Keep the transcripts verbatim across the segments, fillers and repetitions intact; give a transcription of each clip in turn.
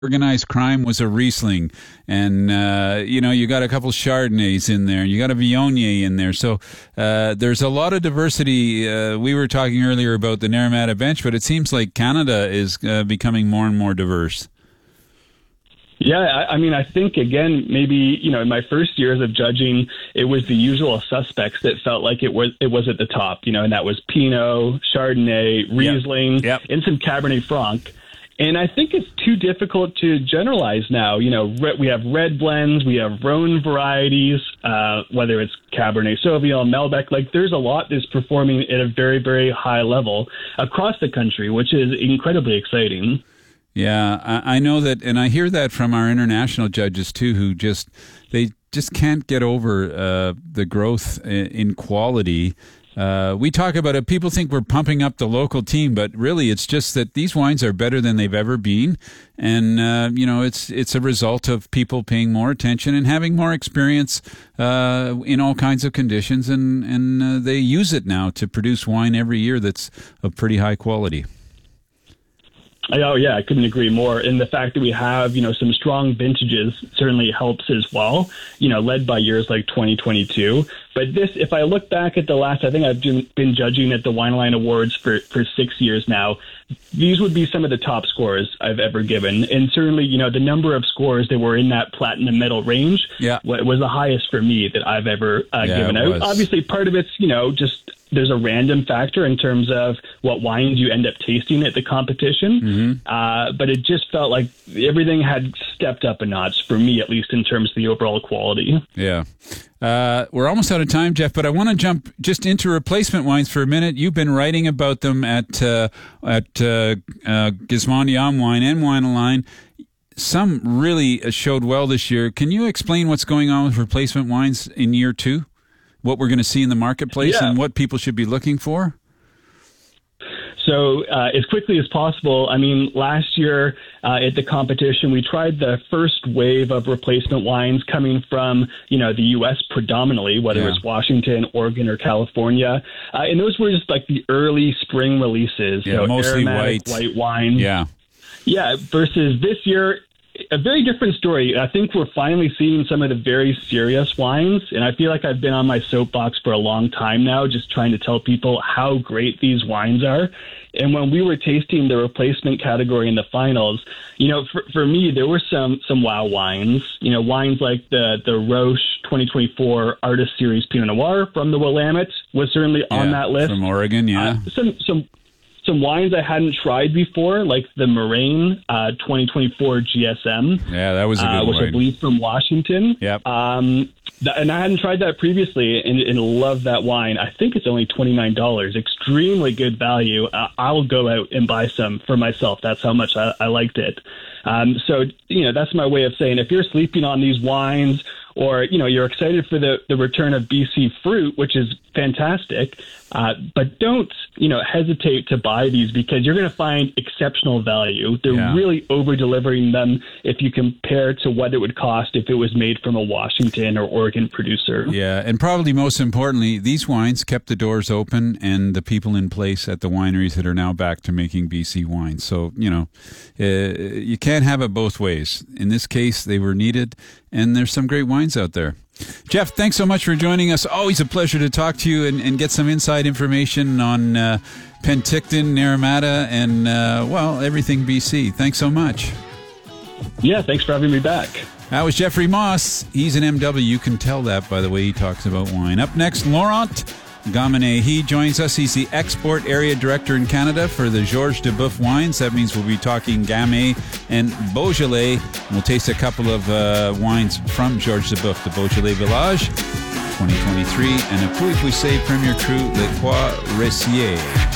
organized crime was a Riesling, and uh, you know you got a couple Chardonnays in there, you got a Viognier in there, so uh, there's a lot of diversity. Uh, we were talking earlier about the Naramata bench, but it seems like Canada is uh, becoming more and more diverse. Yeah, I, I mean, I think, again, maybe, you know, in my first years of judging, it was the usual suspects that felt like it was it was at the top, you know, and that was Pinot, Chardonnay, Riesling, yep. Yep. and some Cabernet Franc. And I think it's too difficult to generalize now. You know, re- we have red blends, we have Rhone varieties, uh, whether it's Cabernet Sauvignon, Malbec. Like, there's a lot that's performing at a very, very high level across the country, which is incredibly exciting. Yeah, I, I know that, and I hear that from our international judges too, who just they just can't get over uh, the growth in, in quality. Uh, we talk about it. People think we're pumping up the local team, but really, it's just that these wines are better than they've ever been, and uh, you know, it's it's a result of people paying more attention and having more experience uh, in all kinds of conditions, and and uh, they use it now to produce wine every year that's of pretty high quality. Oh, yeah, I couldn't agree more. And the fact that we have, you know, some strong vintages certainly helps as well, you know, led by years like twenty twenty-two. But this, if I look back at the last, I think I've been judging at the Wine Line Awards for, for six years now. These would be some of the top scores I've ever given. And certainly, you know, the number of scores that were in that platinum medal range yeah. was the highest for me that I've ever uh, yeah, given out. Obviously, part of it's, you know, just there's a random factor in terms of what wines you end up tasting at the competition. Mm-hmm. Uh, but it just felt like everything had stepped up a notch for me, at least in terms of the overall quality. Yeah. Uh, we're almost out of time, Jeff, but I want to jump just into replacement wines for a minute. You've been writing about them at uh, at uh, uh, Gizmondi Wine and Wine Line. Some really showed well this year. Can you explain what's going on with replacement wines in year two? What we're going to see in the marketplace yeah. and what people should be looking for? So uh, as quickly as possible, I mean, last year uh, at the competition, we tried the first wave of replacement wines coming from, you know, the U S predominantly, whether yeah. it's Washington, Oregon, or California. Uh, and those were just like the early spring releases. Yeah, so mostly aromatic white. white wine. Yeah. Yeah, versus this year, a very different story. I think we're finally seeing some of the very serious wines, and I feel like I've been on my soapbox for a long time now, just trying to tell people how great these wines are. And when we were tasting the replacement category in the finals, you know, for, for me, there were some some wow wines. You know, wines like the the Roche twenty twenty-four Artist Series Pinot Noir from the Willamette was certainly yeah, on that list. From Oregon, yeah. Uh, some some. Some wines I hadn't tried before, like the Moraine uh, twenty twenty-four G S M. Yeah, that was a good uh, which wine. I believe from Washington. Yep. Um, th- and I hadn't tried that previously, and, and love that wine. I think it's only twenty-nine dollars. Extremely good value. Uh, I'll go out and buy some for myself. That's how much I, I liked it. Um, so, you know, that's my way of saying if you're sleeping on these wines, or, you know, you're excited for the, the return of B C fruit, which is fantastic, uh, but don't, you know, hesitate to buy these because you're going to find exceptional value. They're yeah. really over-delivering them if you compare to what it would cost if it was made from a Washington or Oregon producer. Yeah, and probably most importantly, these wines kept the doors open and the people in place at the wineries that are now back to making B C wines. So, you know, uh, you can't have it both ways. In this case, they were needed, and there's some great wines out there. Jeff, thanks so much for joining us. Always a pleasure to talk to you and, and get some inside information on uh, Penticton, Naramata, and, uh, well, everything B C. Thanks so much. Yeah, thanks for having me back. That was Jeffrey Moss. He's an M W. You can tell that by the way he talks about wine. Up next, Laurent Gamenet. He joins us. He's the Export Area Director in Canada for the Georges Duboeuf wines. That means we'll be talking Gamay and Beaujolais. We'll taste a couple of uh, wines from Georges Duboeuf, the Beaujolais Village twenty twenty-three, and a Pouilly Poussey Premier Cru Le Croix Ressier.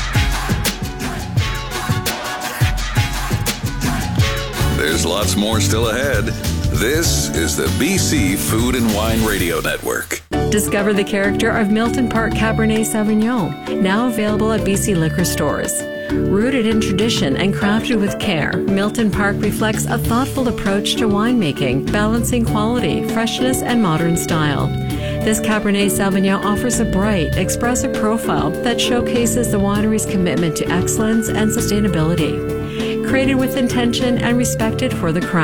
There's lots more still ahead. This is the B C Food and Wine Radio Network. Discover the character of Milton Park Cabernet Sauvignon, now available at B C liquor stores. Rooted in tradition and crafted with care, Milton Park reflects a thoughtful approach to winemaking, balancing quality, freshness, and modern style. This Cabernet Sauvignon offers a bright, expressive profile that showcases the winery's commitment to excellence and sustainability. created with intention and respected for the craft.